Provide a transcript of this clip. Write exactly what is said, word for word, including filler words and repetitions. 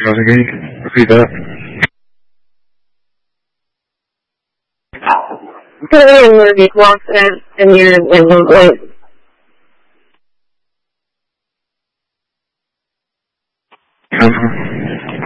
Councilman, can you repeat that? Korean movie walks in and you're in the voice. Councilman?